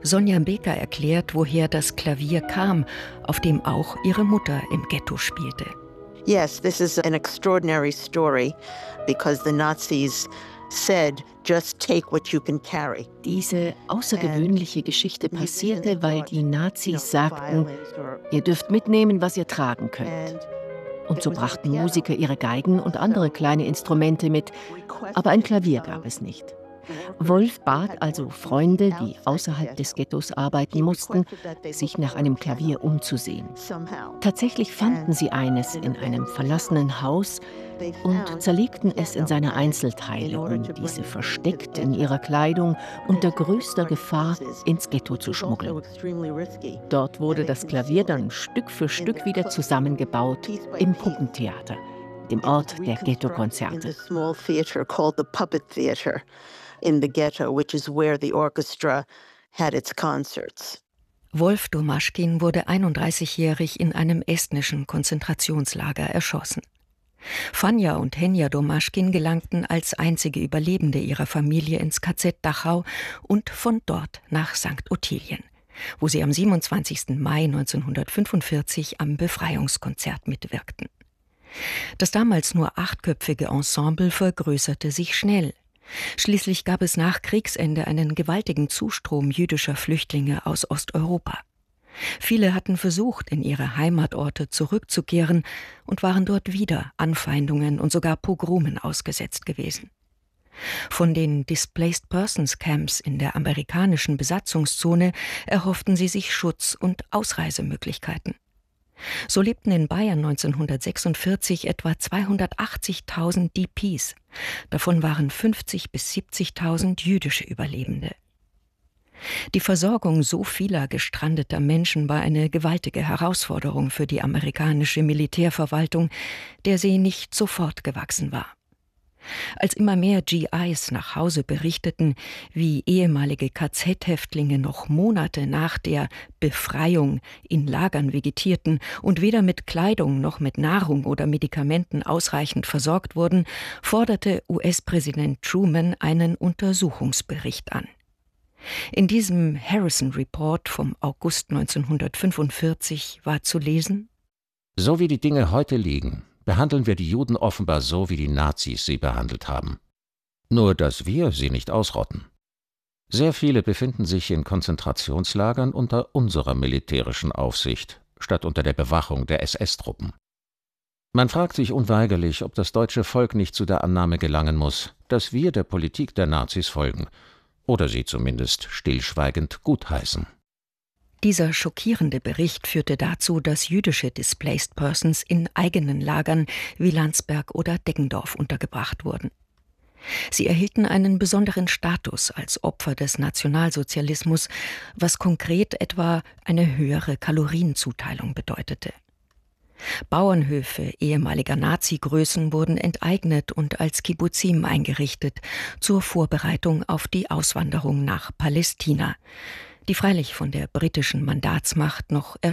Sonja Beker erklärt, woher das Klavier kam, auf dem auch ihre Mutter im Ghetto spielte. Yes, this is an extraordinary story because the Nazis said, just take what you can carry. Diese außergewöhnliche Geschichte passierte, weil die Nazis sagten, ihr dürft mitnehmen, was ihr tragen könnt. Und so brachten Musiker ihre Geigen und andere kleine Instrumente mit, aber ein Klavier gab es nicht. Wolf bat also Freunde, die außerhalb des Ghettos arbeiten mussten, sich nach einem Klavier umzusehen. Tatsächlich fanden sie eines in einem verlassenen Haus und zerlegten es in seine Einzelteile, um diese versteckt in ihrer Kleidung unter größter Gefahr ins Ghetto zu schmuggeln. Dort wurde das Klavier dann Stück für Stück wieder zusammengebaut im Puppentheater, dem Ort der Ghetto-Konzerte. In the ghetto, which is where the orchestra had its concerts. Wolf Domaschkin wurde 31-jährig in einem estnischen Konzentrationslager erschossen. Fanja und Henja Domaschkin gelangten als einzige Überlebende ihrer Familie ins KZ Dachau und von dort nach St. Ottilien, wo sie am 27. Mai 1945 am Befreiungskonzert mitwirkten. Das damals nur 8-köpfige Ensemble vergrößerte sich schnell. Schließlich gab es nach Kriegsende einen gewaltigen Zustrom jüdischer Flüchtlinge aus Osteuropa. Viele hatten versucht, in ihre Heimatorte zurückzukehren und waren dort wieder Anfeindungen und sogar Pogromen ausgesetzt gewesen. Von den Displaced Persons Camps in der amerikanischen Besatzungszone erhofften sie sich Schutz und Ausreisemöglichkeiten. So lebten in Bayern 1946 etwa 280.000 DPs. Davon waren 50.000 bis 70.000 jüdische Überlebende. Die Versorgung so vieler gestrandeter Menschen war eine gewaltige Herausforderung für die amerikanische Militärverwaltung, der sie nicht sofort gewachsen war. Als immer mehr GIs nach Hause berichteten, wie ehemalige KZ-Häftlinge noch Monate nach der Befreiung in Lagern vegetierten und weder mit Kleidung noch mit Nahrung oder Medikamenten ausreichend versorgt wurden, forderte US-Präsident Truman einen Untersuchungsbericht an. In diesem Harrison Report vom August 1945 war zu lesen: So wie die Dinge heute liegen, behandeln wir die Juden offenbar so, wie die Nazis sie behandelt haben. Nur, dass wir sie nicht ausrotten. Sehr viele befinden sich in Konzentrationslagern unter unserer militärischen Aufsicht, statt unter der Bewachung der SS-Truppen. Man fragt sich unweigerlich, ob das deutsche Volk nicht zu der Annahme gelangen muss, dass wir der Politik der Nazis folgen oder sie zumindest stillschweigend gutheißen. Dieser schockierende Bericht führte dazu, dass jüdische Displaced Persons in eigenen Lagern wie Landsberg oder Deggendorf untergebracht wurden. Sie erhielten einen besonderen Status als Opfer des Nationalsozialismus, was konkret etwa eine höhere Kalorienzuteilung bedeutete. Bauernhöfe ehemaliger Nazi-Größen wurden enteignet und als Kibbuzim eingerichtet, zur Vorbereitung auf die Auswanderung nach Palästina, die freilich von der britischen Mandatsmacht noch